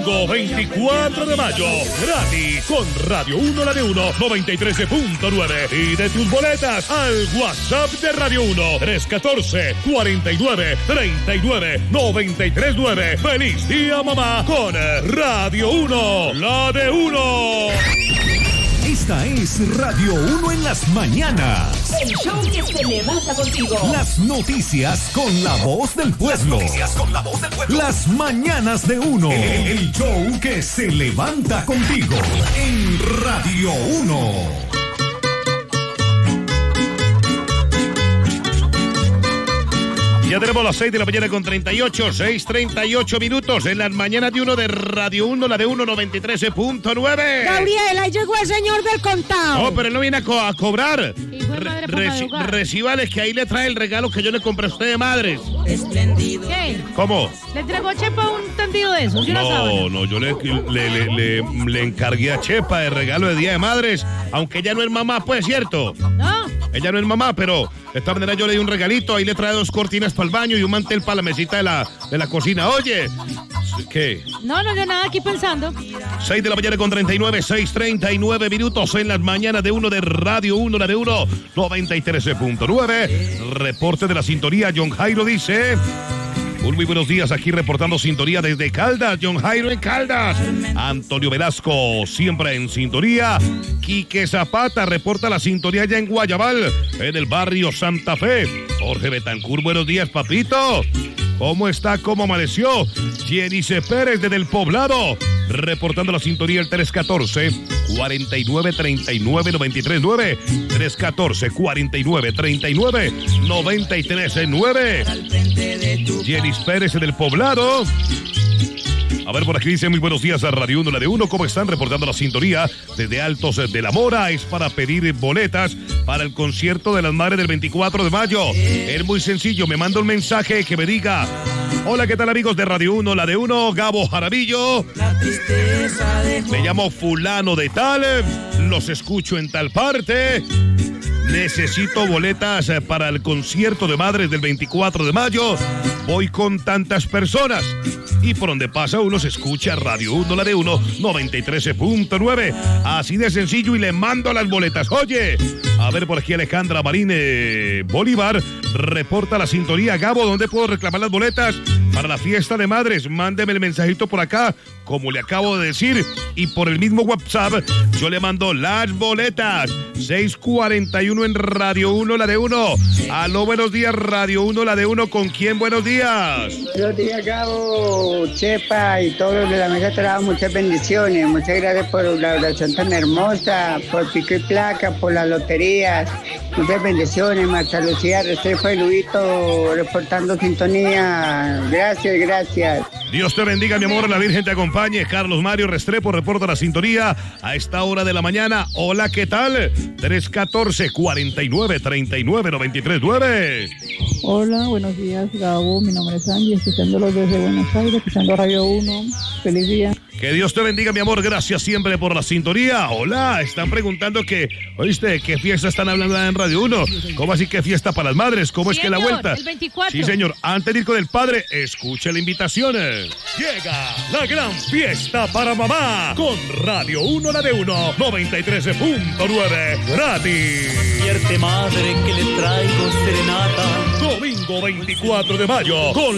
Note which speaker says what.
Speaker 1: Domingo 24 de mayo, gratis con Radio 1, la de 1, 93.9. Y de tus boletas al WhatsApp de Radio 1, 314-49-39-93-9. ¡Feliz día, mamá! Con Radio 1, la de 1.
Speaker 2: Esta es Radio 1 en las mañanas.
Speaker 3: El show que se levanta contigo.
Speaker 2: Las noticias con la voz del pueblo. Las mañanas de 1. El show que se levanta contigo en Radio 1.
Speaker 1: Ya tenemos las 6 de la mañana con 6:38 minutos en las mañanas de 1 de Radio 1, la de 1, 93.9.
Speaker 4: Gabriel, ahí llegó el señor del contado.
Speaker 1: No, pero él no viene a cobrar.
Speaker 4: Madre,
Speaker 1: Recíbales que ahí le trae el regalo que yo le compré a usted de madres.
Speaker 3: Espléndido.
Speaker 4: ¿Qué?
Speaker 1: ¿Cómo?
Speaker 4: ¿Le entregó Chepa un tendido de esos?
Speaker 1: No, yo le encargué a Chepa de regalo de Día de Madres, aunque ella no es mamá, pues, ¿cierto?
Speaker 4: No.
Speaker 1: Ella no es mamá, pero de esta manera yo le di un regalito, ahí le trae 2 cortinas para el baño y un mantel para la mesita de la cocina. Oye, ¿qué?
Speaker 4: No, yo nada aquí pensando.
Speaker 1: 6 de la mañana con 6:39 minutos en las mañanas de 1 de Radio 1, la de 1, 93.9. Reporte de la sintonía, John Jairo dice... Muy buenos días, aquí reportando sintonía desde Caldas, John Jairo en Caldas. Antonio Velasco, siempre en sintonía. Quique Zapata reporta la sintonía ya en Guayabal, en el barrio Santa Fe. Jorge Betancur, buenos días, papito. ¿Cómo está? ¿Cómo amaneció? Jenice Pérez desde el Poblado, reportando la sintonía el 314-4939-93-9. 314-4939-93-9. Jenice Pérez desde el Poblado. A ver, por aquí dice, muy buenos días a Radio 1, la de 1. ¿Cómo están? Reportando la sintonía desde Altos de la Mora. Es para pedir boletas para el concierto de las madres del 24 de mayo. Es muy sencillo. Me manda un mensaje que me diga: hola, ¿qué tal, amigos de Radio 1, la de 1? Gabo Jaramillo. Me llamo fulano de tal. Los escucho en tal parte. Necesito boletas para el concierto de madres del 24 de mayo. Voy con tantas personas. Y por donde pasa uno se escucha Radio 1, la de 1, 93.9. Así de sencillo, y le mando las boletas. Oye, a ver, por aquí Alejandra Marín Bolívar reporta la sintonía. Gabo, ¿dónde puedo reclamar las boletas para la fiesta de madres? Mándeme el mensajito por acá, como le acabo de decir, y por el mismo WhatsApp yo le mando las boletas. 6:41 en Radio 1, la de 1. Aló, buenos días, Radio 1, la de 1. ¿Con quién? Buenos días.
Speaker 5: Buenos días, Gabo, Chepa y todos los de la mesa de trabajo. Muchas bendiciones. Muchas gracias por la oración tan hermosa, por pico y placa, por las loterías. Muchas bendiciones. Marta Lucía Restrepo y Luito reportando sintonía. Gracias.
Speaker 1: Dios te bendiga, mi amor, la Virgen te acompañe. Carlos Mario Restrepo reporta la sintonía a esta hora de la mañana. Hola, ¿qué tal? 314-4939-93-9.
Speaker 6: Hola, buenos días, Gabo. Mi nombre es Angie, escuchándolos desde Buenos Aires, escuchando Radio 1. Feliz día.
Speaker 1: Que Dios te bendiga, mi amor. Gracias siempre por la sintonía. Hola, están preguntando ¿oíste? ¿Qué fiesta están hablando en Radio 1? ¿Cómo así que fiesta para las madres? ¿Cómo es que la vuelta?
Speaker 4: El 24.
Speaker 1: Sí, señor. Antes de ir con el padre, escuche la invitación. Llega la gran fiesta para mamá con Radio 1, la de 1, 93.9. Gratis.
Speaker 7: Despierte, madre, que le traigo serenata.
Speaker 1: Domingo 24 de mayo con